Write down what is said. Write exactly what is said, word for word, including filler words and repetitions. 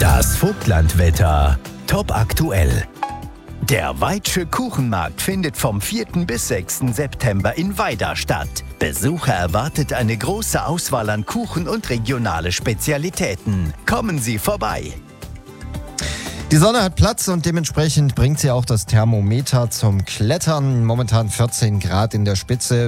Das Vogtlandwetter top aktuell. Der Weitsche Kuchenmarkt findet vom vierten bis sechsten September in Weida statt. Besucher erwartet eine große Auswahl an Kuchen und regionale Spezialitäten. Kommen Sie vorbei! Die Sonne hat Platz und dementsprechend bringt sie auch das Thermometer zum Klettern. Momentan vierzehn Grad in der Spitze.